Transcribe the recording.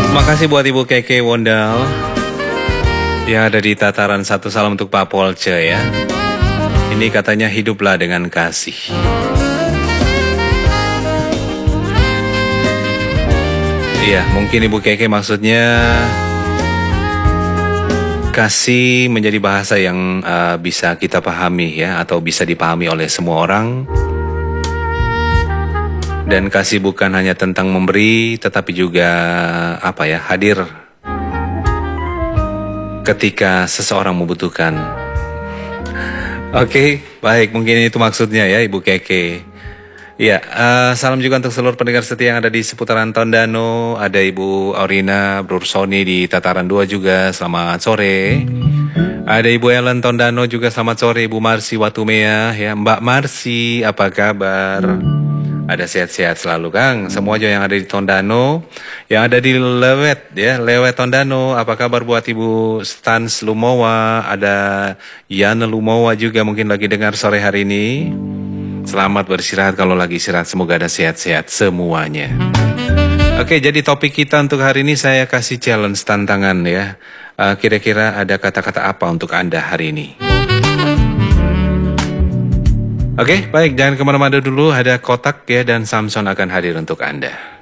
Terima kasih buat Ibu Keke Wondal yang ada di tataran 1. Salam untuk Pak Polce ya. Ini katanya hiduplah dengan kasih. Iya, mungkin Ibu Keke maksudnya kasih menjadi bahasa yang bisa kita pahami ya, atau bisa dipahami oleh semua orang. Dan kasih bukan hanya tentang memberi, tetapi juga hadir ketika seseorang membutuhkan. Oke, baik, mungkin itu maksudnya ya Ibu Keke. Ya, salam juga untuk seluruh pendengar setia yang ada di seputaran Tondano. Ada Ibu Aurina, Bro Sony di Tataran 2 juga, selamat sore. Ada Ibu Ellen Tondano juga, selamat sore. Ibu Marsi Watumea, ya Mbak Marsi, apa kabar? Ada sehat-sehat selalu Kang. Semua juga yang ada di Tondano, yang ada di Lewet ya, Lewet Tondano. Apa kabar buat Ibu Stans Lumowa? Ada Yana Lumowa juga mungkin lagi dengar sore hari ini. Selamat beristirahat kalau lagi istirahat. Semoga ada sehat-sehat semuanya. Oke, jadi topik kita untuk hari ini saya kasih challenge, tantangan ya. Kira-kira ada kata-kata apa untuk Anda hari ini? Oke, baik, jangan kemana-mana dulu, ada kotak ya, dan Samson akan hadir untuk Anda.